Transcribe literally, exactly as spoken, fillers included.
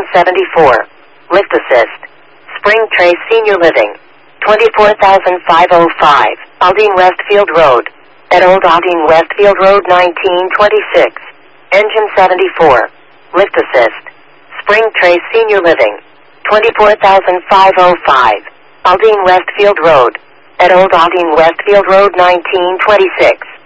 seventy-four. Lift assist. Spring tray senior living. twenty-four thousand five hundred five. Aldine Westfield Road. At Old Aldine Westfield Road nineteen twenty-six. Engine seventy-four. Lift assist. Spring tray senior living. twenty-four thousand five hundred five. Aldine Westfield Road. At Old Aldine Westfield Road nineteen twenty-six.